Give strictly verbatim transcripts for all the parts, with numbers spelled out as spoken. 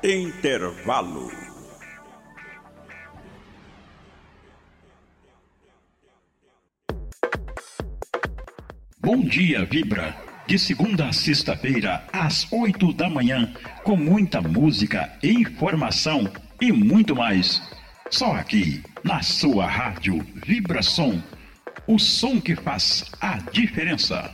Intervalo. Bom dia, Vibra. De segunda a sexta-feira, às oito da manhã, com muita música, informação e muito mais. Só aqui, na sua rádio Vibração. O som que faz a diferença.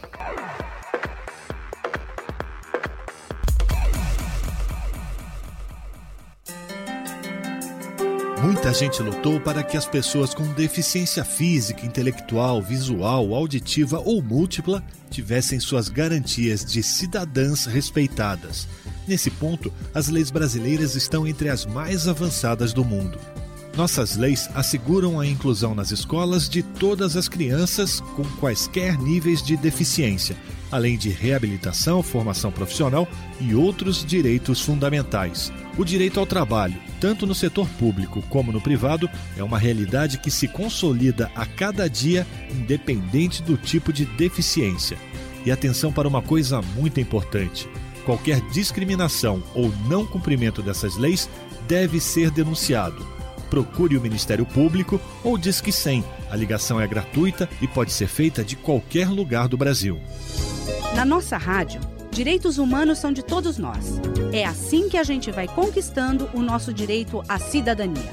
Muita gente lutou para que as pessoas com deficiência física, intelectual, visual, auditiva ou múltipla tivessem suas garantias de cidadãs respeitadas. Nesse ponto, as leis brasileiras estão entre as mais avançadas do mundo. Nossas leis asseguram a inclusão nas escolas de todas as crianças com quaisquer níveis de deficiência, além de reabilitação, formação profissional e outros direitos fundamentais. O direito ao trabalho, tanto no setor público como no privado, é uma realidade que se consolida a cada dia, independente do tipo de deficiência. E atenção para uma coisa muito importante: qualquer discriminação ou não cumprimento dessas leis deve ser denunciado. Procure o Ministério Público ou Disque cem. A ligação é gratuita e pode ser feita de qualquer lugar do Brasil. Na nossa rádio, direitos humanos são de todos nós. É assim que a gente vai conquistando o nosso direito à cidadania.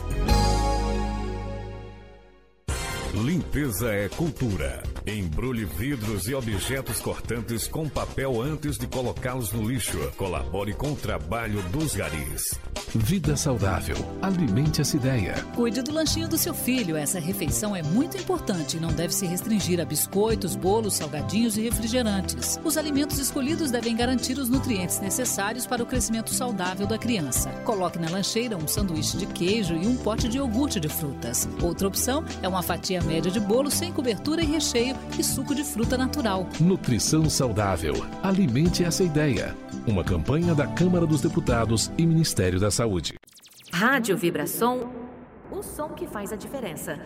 Limpeza é cultura. Embrulhe vidros e objetos cortantes com papel antes de colocá-los no lixo. Colabore com o trabalho dos garis. Vida saudável. Alimente essa ideia. Cuide do lanchinho do seu filho. Essa refeição é muito importante e não deve se restringir a biscoitos, bolos, salgadinhos e refrigerantes. Os alimentos escolhidos devem garantir os nutrientes necessários para o crescimento saudável da criança. Coloque na lancheira um sanduíche de queijo e um pote de iogurte de frutas. Outra opção é uma fatia média de bolo sem cobertura e recheio e suco de fruta natural. Nutrição saudável. Alimente essa ideia. Uma campanha da Câmara dos Deputados e Ministério da Saúde. Rádio Vibração, o som que faz a diferença.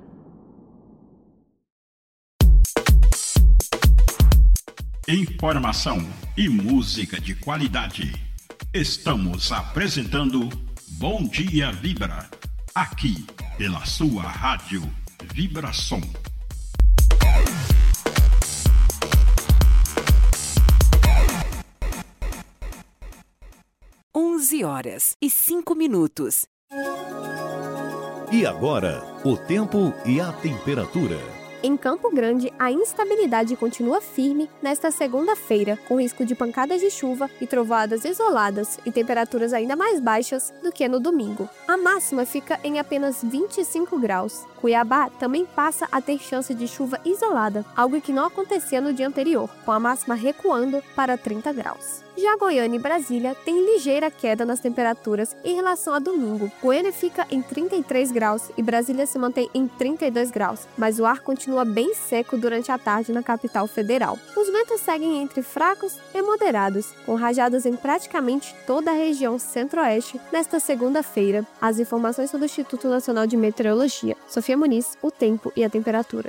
Informação e música de qualidade. Estamos apresentando Bom Dia Vibra, aqui pela sua rádio Vibração. onze horas e cinco minutos. E agora, o tempo e a temperatura. Em Campo Grande, a instabilidade continua firme nesta segunda-feira, com risco de pancadas de chuva e trovoadas isoladas e temperaturas ainda mais baixas do que no domingo. A máxima fica em apenas vinte e cinco graus. Cuiabá também passa a ter chance de chuva isolada, algo que não acontecia no dia anterior, com a máxima recuando para trinta graus. Já Goiânia e Brasília têm ligeira queda nas temperaturas em relação a domingo. Goiânia fica em trinta e três graus e Brasília se mantém em trinta e dois graus, mas o ar continua bem seco durante a tarde na capital federal. Os ventos seguem entre fracos e moderados, com rajadas em praticamente toda a região centro-oeste nesta segunda-feira. As informações são do Instituto Nacional de Meteorologia. Sofia Muniz, o tempo e a temperatura.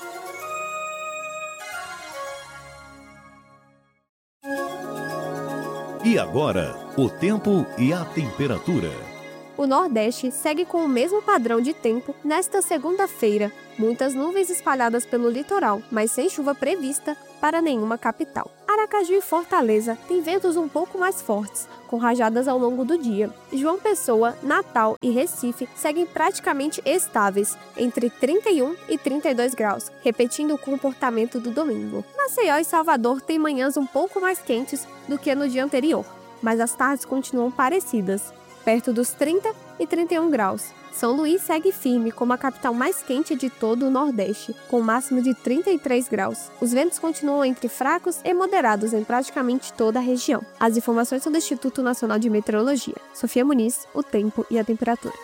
E agora, o tempo e a temperatura. O Nordeste segue com o mesmo padrão de tempo nesta segunda-feira. Muitas nuvens espalhadas pelo litoral, mas sem chuva prevista para nenhuma capital. Aracaju e Fortaleza têm ventos um pouco mais fortes, com rajadas ao longo do dia. João Pessoa, Natal e Recife seguem praticamente estáveis, entre trinta e um e trinta e dois graus, repetindo o comportamento do domingo. Maceió e Salvador têm manhãs um pouco mais quentes do que no dia anterior, mas as tardes continuam parecidas, perto dos trinta e trinta e um graus. São Luís segue firme como a capital mais quente de todo o Nordeste, com máximo de trinta e três graus. Os ventos continuam entre fracos e moderados em praticamente toda a região. As informações são do Instituto Nacional de Meteorologia. Sofia Muniz, o tempo e a temperatura.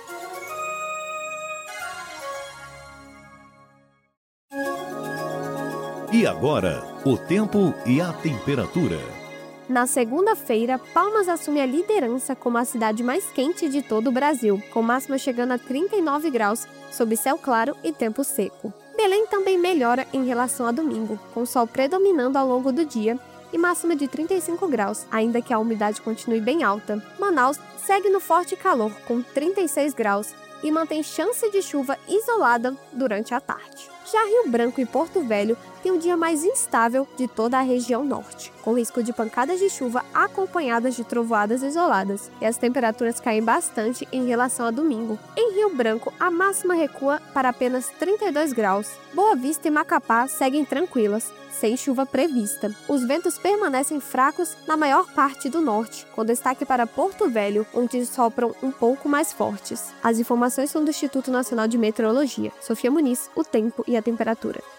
E agora, o tempo e a temperatura. Na segunda-feira, Palmas assume a liderança como a cidade mais quente de todo o Brasil, com máxima chegando a trinta e nove graus, sob céu claro e tempo seco. Belém também melhora em relação a domingo, com sol predominando ao longo do dia e máxima de trinta e cinco graus, ainda que a umidade continue bem alta. Manaus segue no forte calor, com trinta e seis graus, e mantém chance de chuva isolada durante a tarde. Já Rio Branco e Porto Velho têm o dia mais instável de toda a região norte, com risco de pancadas de chuva acompanhadas de trovoadas isoladas, e as temperaturas caem bastante em relação a domingo. Em Rio Branco, a máxima recua para apenas trinta e dois graus. Boa Vista e Macapá seguem tranquilas, sem chuva prevista. Os ventos permanecem fracos na maior parte do norte, com destaque para Porto Velho, onde sopram um pouco mais fortes. As informações são do Instituto Nacional de Meteorologia. Sofia Muniz, o tempo e a temperatura.